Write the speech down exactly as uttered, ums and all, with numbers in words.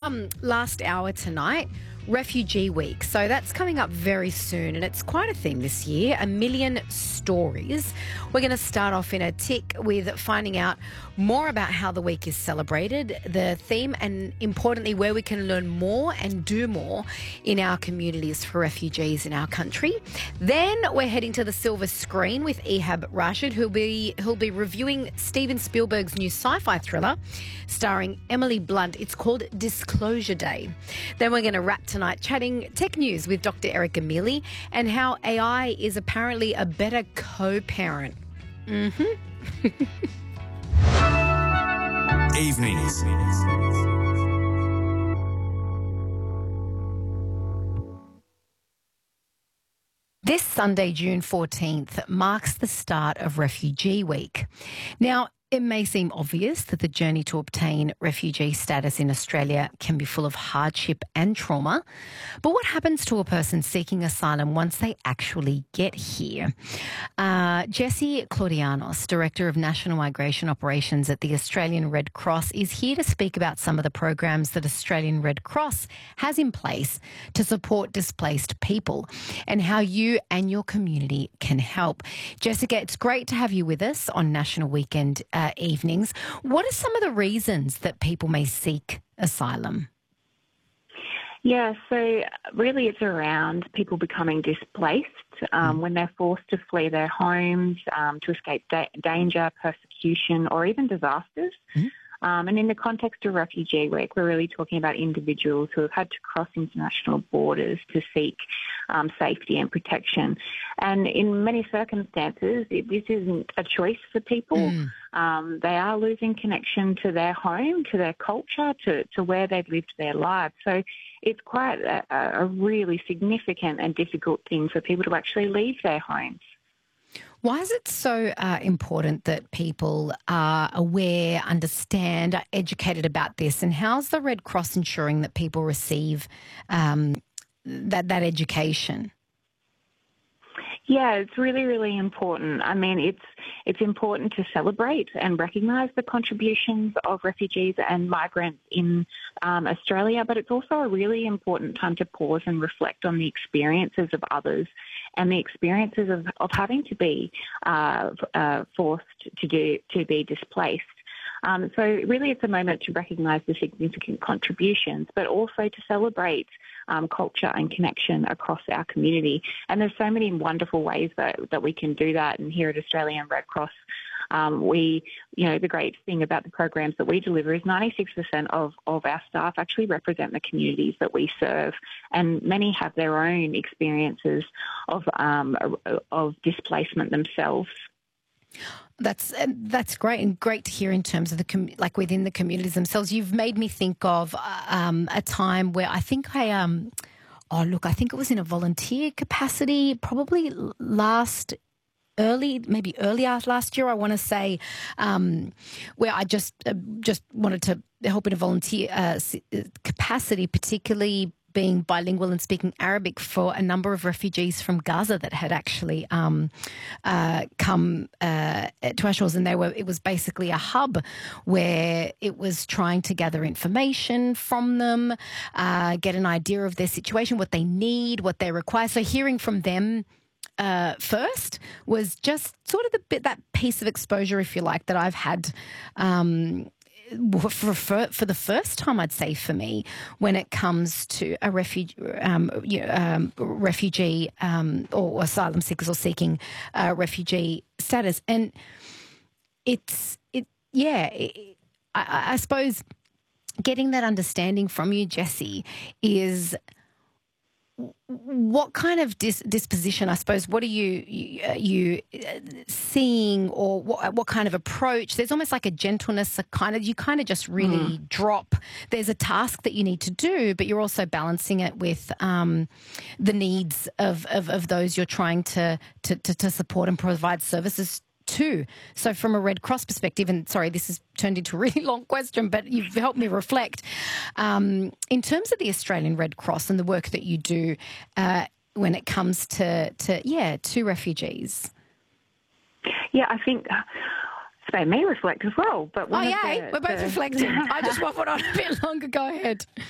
um, last hour tonight, Refugee Week. So that's coming up very soon, and it's quite a theme this year, a million stories. We're going to start off in a tick with finding out more about how the week is celebrated, the theme, and importantly, where we can learn more and do more in our communities for refugees in our country. Then we're heading to the silver screen with Ehab Rashid, who'll be, who'll be reviewing Steven Spielberg's new sci-fi thriller starring Emily Blunt. It's called Disclosure Day. Then we're going to wrap tonight chatting tech news with Doctor Erica Mealy and how A I is apparently a better co-parent. Mm-hmm. Evenings. This Sunday, June fourteenth, marks the start of Refugee Week. Now, it may seem obvious that the journey to obtain refugee status in Australia can be full of hardship and trauma, but what happens to a person seeking asylum once they actually get here? Uh, Jessie Claudianos, Director of National Migration Operations at the Australian Red Cross, is here to speak about some of the programs that Australian Red Cross has in place to support displaced people and how you and your community can help. Jessica, it's great to have you with us on National Weekend Uh, evenings. What are some of the reasons that people may seek asylum? Yeah, so really it's around people becoming displaced um, mm. when they're forced to flee their homes, um, to escape da- danger, persecution, or even disasters. Mm. Um, and in the context of Refugee Week, we're really talking about individuals who have had to cross international borders to seek um, safety and protection. And in many circumstances, it, this isn't a choice for people. Mm. Um, they are losing connection to their home, to their culture, to, to where they've lived their lives. So it's quite a, a really significant and difficult thing for people to actually leave their homes. Why is it so uh, important that people are aware, understand, are educated about this? And how's the Red Cross ensuring that people receive um, that that education? Yeah, it's really, really important. I mean, it's it's important to celebrate and recognise the contributions of refugees and migrants in um, Australia, but it's also a really important time to pause and reflect on the experiences of others and the experiences of, of having to be uh, uh, forced to do to be displaced. Um, so really it's a moment to recognise the significant contributions, but also to celebrate um, culture and connection across our community. And there's so many wonderful ways that, that we can do that. And here at Australian Red Cross, um, we, you know, the great thing about the programs that we deliver is ninety-six percent of, of our staff actually represent the communities that we serve. And many have their own experiences of, um, of displacement themselves. That's that's great, and great to hear in terms of the com- like within the communities themselves. You've made me think of um, a time where I think I um oh look I think it was in a volunteer capacity, probably last early maybe earlier last year. I want to say um, where I just uh, just wanted to help in a volunteer uh, capacity, particularly being bilingual and speaking Arabic for a number of refugees from Gaza that had actually um, uh, come uh, to our shores, and they were. It was basically a hub where it was trying to gather information from them, uh, get an idea of their situation, what they need, what they require. So hearing from them uh, first was just sort of the bit that piece of exposure, if you like, that I've had. Um, For, for for the first time, I'd say for me, when it comes to a refugee, um, you know, um, refugee um, or asylum seekers or seeking uh, refugee status, and it's it yeah, it, I, I suppose getting that understanding from you, Jessie, is. What kind of dis- disposition, I suppose, what are you you, uh, you seeing, or what, what kind of approach? There's almost like a gentleness, a kind of, you kind of just really mm. drop. There's a task that you need to do, but you're also balancing it with um, the needs of, of, of those you're trying to, to, to, to support and provide services too. So from a Red Cross perspective, and sorry, this has turned into a really long question, but you've helped me reflect. Um, in terms of the Australian Red Cross and the work that you do uh, when it comes to, to, yeah, to refugees. Yeah, I think it's made me reflect as well. But oh, yeah, the, we're both the... reflecting. I just waffled on a bit longer. Go ahead.